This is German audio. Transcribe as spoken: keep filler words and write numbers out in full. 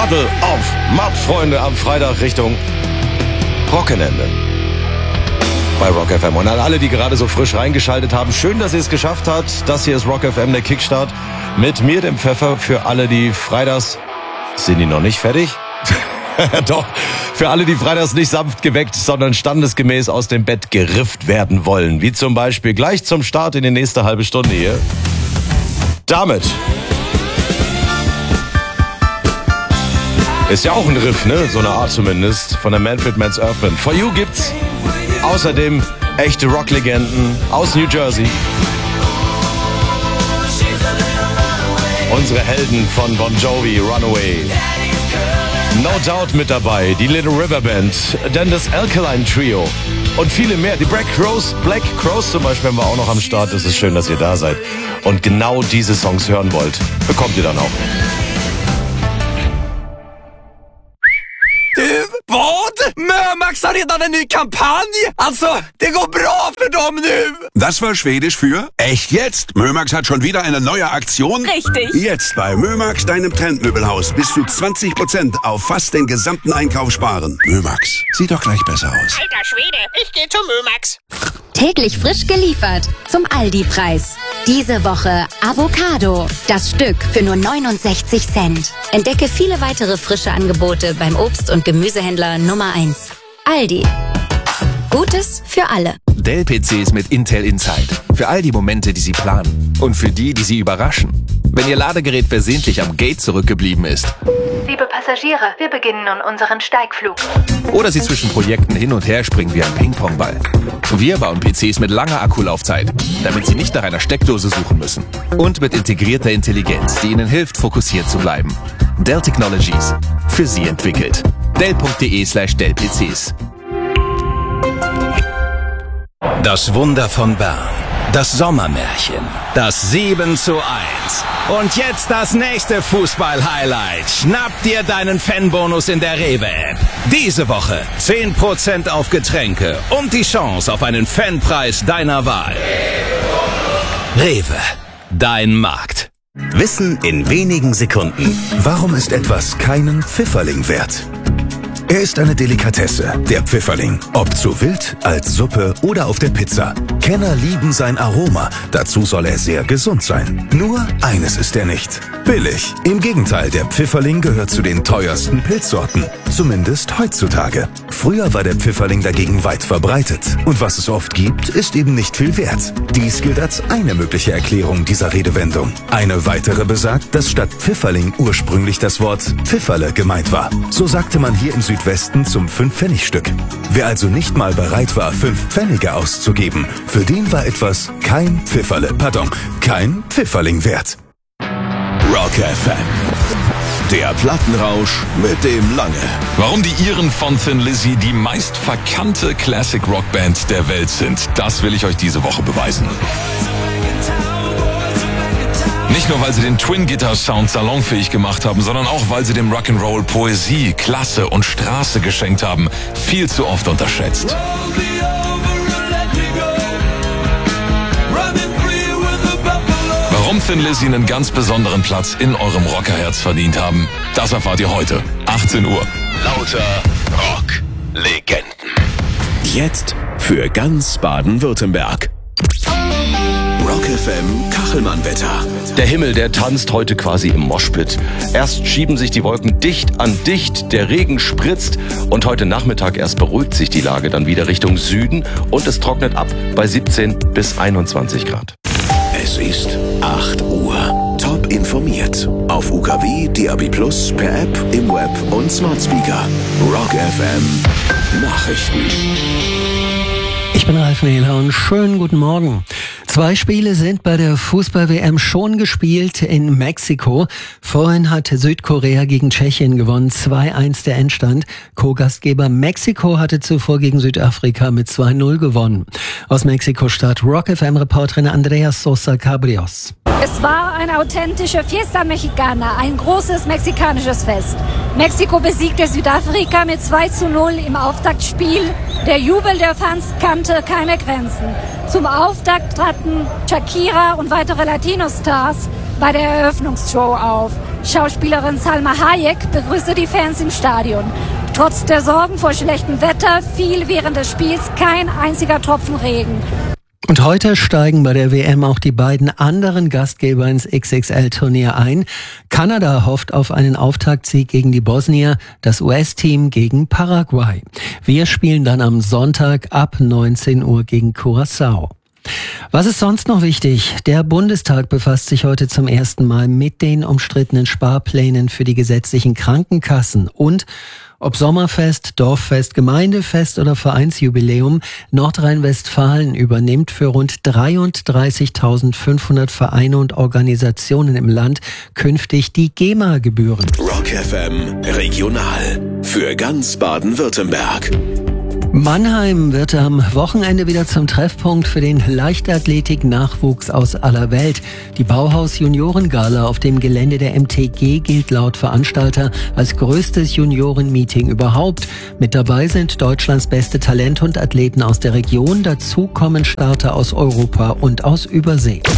Bottle of Mud, Freunde, am Freitag Richtung Wochenende bei Rock F M. Und an alle, die gerade so frisch reingeschaltet haben, schön, dass ihr es geschafft habt. Das hier ist Rock F M, der Kickstart mit mir, dem Pfeffer, für alle, die freitags... Sind die noch nicht fertig? Doch, für alle, die freitags nicht sanft geweckt, sondern standesgemäß aus dem Bett gerifft werden wollen. Wie zum Beispiel gleich zum Start in die nächste halbe Stunde hier. Damit ist ja auch ein Riff, ne? So eine Art zumindest, von der Manfred Mann's Earth Band. For You gibt's außerdem echte Rocklegenden aus New Jersey. Unsere Helden von Bon Jovi, Runaway. No Doubt mit dabei, die Little River Band, dann das Alkaline Trio und viele mehr. Die Black Crows, Black Crows zum Beispiel haben wir auch noch am Start. Es ist schön, dass ihr da seid und genau diese Songs hören wollt. Bekommt ihr dann auch. Du, vad? Mömax har redan en ny kampanj! Alltså, det går bra för dem nu! Das war Schwedisch für echt jetzt. Mömax hat schon wieder eine neue Aktion. Richtig. Jetzt bei Mömax, deinem Trendmöbelhaus, bis zu zwanzig Prozent auf fast den gesamten Einkauf sparen. Mömax, sieht doch gleich besser aus. Alter Schwede, ich geh zu Mömax. Täglich frisch geliefert zum Aldi-Preis. Diese Woche Avocado. Das Stück für nur neunundsechzig Cent. Entdecke viele weitere frische Angebote beim Obst- und Gemüsehändler Nummer eins. Aldi. Gutes für alle. Dell-P Cs mit Intel Inside. Für all die Momente, die Sie planen. Und für die, die Sie überraschen. Wenn Ihr Ladegerät versehentlich am Gate zurückgeblieben ist. Liebe Passagiere, wir beginnen nun unseren Steigflug. Oder Sie zwischen Projekten hin und her springen wie ein Ping-Pong-Ball. Wir bauen P Cs mit langer Akkulaufzeit, damit Sie nicht nach einer Steckdose suchen müssen. Und mit integrierter Intelligenz, die Ihnen hilft, fokussiert zu bleiben. Dell Technologies. Für Sie entwickelt. Dell.de slash Dell-PCs. Das Wunder von Bern. Das Sommermärchen. Das sieben zu eins. Und jetzt das nächste Fußball-Highlight. Schnapp dir deinen Fanbonus in der Rewe-App. Diese Woche zehn Prozent auf Getränke und die Chance auf einen Fanpreis deiner Wahl. Rewe. Dein Markt. Wissen in wenigen Sekunden. Warum ist etwas keinen Pfifferling wert? Er ist eine Delikatesse, der Pfifferling. Ob zu wild, als Suppe oder auf der Pizza. Kenner lieben sein Aroma. Dazu soll er sehr gesund sein. Nur eines ist er nicht: billig. Im Gegenteil, der Pfifferling gehört zu den teuersten Pilzsorten. Zumindest heutzutage. Früher war der Pfifferling dagegen weit verbreitet. Und was es oft gibt, ist eben nicht viel wert. Dies gilt als eine mögliche Erklärung dieser Redewendung. Eine weitere besagt, dass statt Pfifferling ursprünglich das Wort Pfifferle gemeint war. So sagte man hier im Südwesten zum fünf-Pfennig-Stück. Wer also nicht mal bereit war, fünf Pfennige auszugeben, für den war etwas kein Pfifferle, pardon, kein Pfifferling wert. Rock F M. Der Plattenrausch mit dem Lange. Warum die Iren von Thin Lizzy die meist verkannte Classic Rock Band der Welt sind, das will ich euch diese Woche beweisen. Nicht nur, weil sie den Twin-Guitar-Sound salonfähig gemacht haben, sondern auch, weil sie dem Rock'n'Roll Poesie, Klasse und Straße geschenkt haben. Viel zu oft unterschätzt. Warum Thin Lizzy einen ganz besonderen Platz in eurem Rockerherz verdient haben, das erfahrt ihr heute. achtzehn Uhr. Lauter Rock-Legenden. Jetzt für ganz Baden-Württemberg. Rock F M Kachelmann-Wetter. Der Himmel, der tanzt heute quasi im Moshpit. Erst schieben sich die Wolken dicht an dicht, der Regen spritzt und heute Nachmittag erst beruhigt sich die Lage dann wieder Richtung Süden und es trocknet ab bei siebzehn bis einundzwanzig Grad. Es ist acht Uhr. Top informiert. Auf U K W, D A B plus, per App, im Web und Smart Speaker. Rock F M Nachrichten. Ich bin Ralf Mehler und schönen guten Morgen. Zwei Spiele sind bei der Fußball-W M schon gespielt in Mexiko. Vorhin hat Südkorea gegen Tschechien gewonnen, zwei eins der Endstand. Co-Gastgeber Mexiko hatte zuvor gegen Südafrika mit zwei null gewonnen. Aus Mexiko-Stadt Rock F M-Reporterin Andrea Sosa Cabrios. Es war eine authentische Fiesta Mexicana, ein großes mexikanisches Fest. Mexiko besiegte Südafrika mit zwei zu null im Auftaktspiel. Der Jubel der Fans kannte keine Grenzen. Zum Auftakt traten Shakira und weitere Latino-Stars. bei der Eröffnungsshow auf. Schauspielerin Salma Hayek begrüßte die Fans im Stadion. Trotz der Sorgen vor schlechtem Wetter fiel während des Spiels kein einziger Tropfen Regen. Und heute steigen bei der W M auch die beiden anderen Gastgeber ins X X L-Turnier ein. Kanada hofft auf einen Auftaktsieg gegen die Bosnier, das U S-Team gegen Paraguay. Wir spielen dann am Sonntag ab neunzehn Uhr gegen Curaçao. Was ist sonst noch wichtig? Der Bundestag befasst sich heute zum ersten Mal mit den umstrittenen Sparplänen für die gesetzlichen Krankenkassen und ob Sommerfest, Dorffest, Gemeindefest oder Vereinsjubiläum, Nordrhein-Westfalen übernimmt für rund dreiunddreißigtausendfünfhundert Vereine und Organisationen im Land künftig die GEMA-Gebühren. Rock F M Regional für ganz Baden-Württemberg. Mannheim wird am Wochenende wieder zum Treffpunkt für den Leichtathletik-Nachwuchs aus aller Welt. Die Bauhaus-Junioren-Gala auf dem Gelände der M T G gilt laut Veranstalter als größtes Junioren-Meeting überhaupt. Mit dabei sind Deutschlands beste Talente und Athleten aus der Region. Dazu kommen Starter aus Europa und aus Übersee.